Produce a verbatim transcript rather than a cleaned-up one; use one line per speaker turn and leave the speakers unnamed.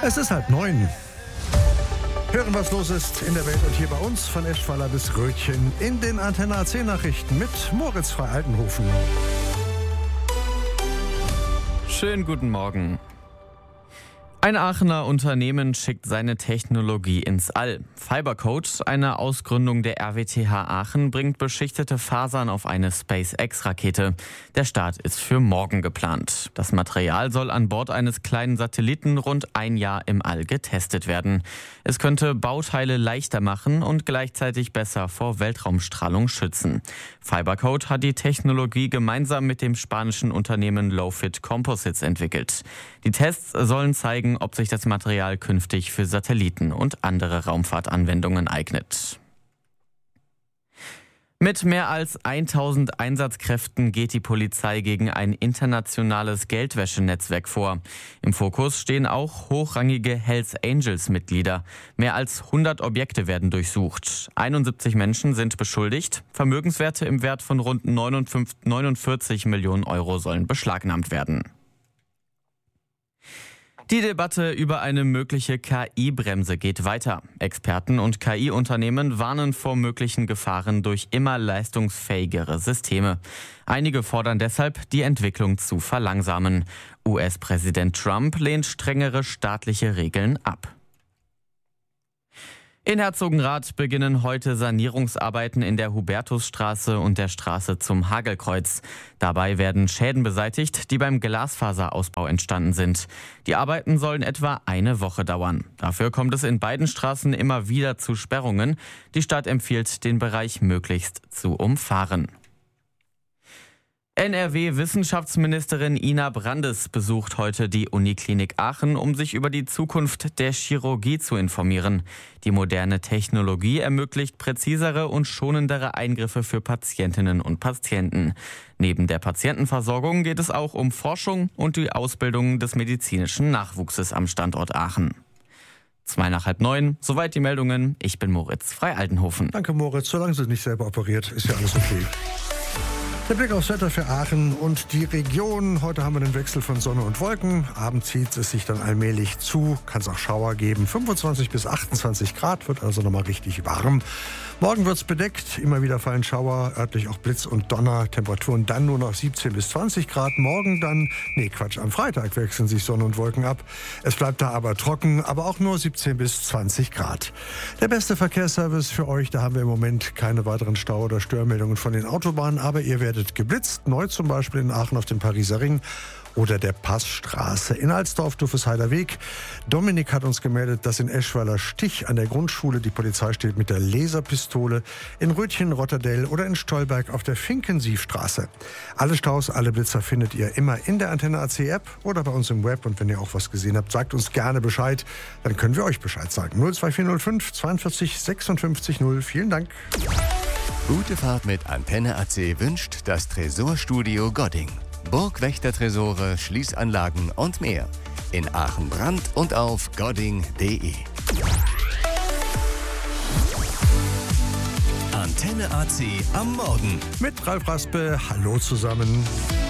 Es ist halb neun. Hören, was los ist in der Welt und hier bei uns von Eschweiler bis Rötchen in den Antenne A C Nachrichten mit Moritz Frei-Altenhofen.
Schönen guten Morgen. Ein Aachener Unternehmen schickt seine Technologie ins All. Fibercode, eine Ausgründung der R W T H Aachen, bringt beschichtete Fasern auf eine SpaceX-Rakete. Der Start ist für morgen geplant. Das Material soll an Bord eines kleinen Satelliten rund ein Jahr im All getestet werden. Es könnte Bauteile leichter machen und gleichzeitig besser vor Weltraumstrahlung schützen. Fibercode hat die Technologie gemeinsam mit dem spanischen Unternehmen Low-Fit Composites entwickelt. Die Tests sollen zeigen, ob sich das Material künftig für Satelliten und andere Raumfahrtanwendungen eignet. Mit mehr als tausend Einsatzkräften geht die Polizei gegen ein internationales Geldwäschenetzwerk vor. Im Fokus stehen auch hochrangige Hells Angels-Mitglieder. Mehr als hundert Objekte werden durchsucht. einundsiebzig Menschen sind beschuldigt. Vermögenswerte im Wert von rund neunundvierzig Millionen Euro sollen beschlagnahmt werden. Die Debatte über eine mögliche K I-Bremse geht weiter. Experten und K I-Unternehmen warnen vor möglichen Gefahren durch immer leistungsfähigere Systeme. Einige fordern deshalb, die Entwicklung zu verlangsamen. U S-Präsident Trump lehnt strengere staatliche Regeln ab. In Herzogenrath beginnen heute Sanierungsarbeiten in der Hubertusstraße und der Straße zum Hagelkreuz. Dabei werden Schäden beseitigt, die beim Glasfaserausbau entstanden sind. Die Arbeiten sollen etwa eine Woche dauern. Dafür kommt es in beiden Straßen immer wieder zu Sperrungen. Die Stadt empfiehlt, den Bereich möglichst zu umfahren. N R W-Wissenschaftsministerin Ina Brandes besucht heute die Uniklinik Aachen, um sich über die Zukunft der Chirurgie zu informieren. Die moderne Technologie ermöglicht präzisere und schonendere Eingriffe für Patientinnen und Patienten. Neben der Patientenversorgung geht es auch um Forschung und die Ausbildung des medizinischen Nachwuchses am Standort Aachen. Zwei nach halb neun, soweit die Meldungen. Ich bin Moritz Frei-Altenhofen.
Danke, Moritz. Solange Sie nicht selber operiert, ist ja alles okay. Der Blick aufs Wetter für Aachen und die Region. Heute haben wir den Wechsel von Sonne und Wolken. Abends zieht es sich dann allmählich zu. Kann es auch Schauer geben. fünfundzwanzig bis achtundzwanzig Grad, wird also nochmal richtig warm. Morgen wird es bedeckt. Immer wieder fallen Schauer, örtlich auch Blitz und Donner. Temperaturen dann nur noch siebzehn bis zwanzig Grad. Morgen dann, nee Quatsch, am Freitag wechseln sich Sonne und Wolken ab. Es bleibt da aber trocken, aber auch nur siebzehn bis zwanzig Grad. Der beste Verkehrsservice für euch, da haben wir im Moment keine weiteren Stau- oder Störmeldungen von den Autobahnen, aber ihr werdet geblitzt, neu zum Beispiel in Aachen auf dem Pariser Ring oder der Passstraße. In Alsdorf-Dufesheider Weg. Dominik hat uns gemeldet, dass in Eschweiler Stich an der Grundschule die Polizei steht mit der Laserpistole, in Rötchen, Rotterdell oder in Stolberg auf der Finkensiefstraße. Alle Staus, alle Blitzer findet ihr immer in der Antenne A C App oder bei uns im Web. Und wenn ihr auch was gesehen habt, sagt uns gerne Bescheid. Dann können wir euch Bescheid sagen. null zwei vier null fünf zweiundvierzig sechsundfünfzig null. Vielen Dank.
Gute Fahrt mit Antenne A C wünscht das Tresorstudio Godding. Burgwächter-Tresore, Schließanlagen und mehr. In Aachen Brand und auf godding punkt de.
Antenne A C am Morgen.
Mit Ralf Raspe. Hallo zusammen.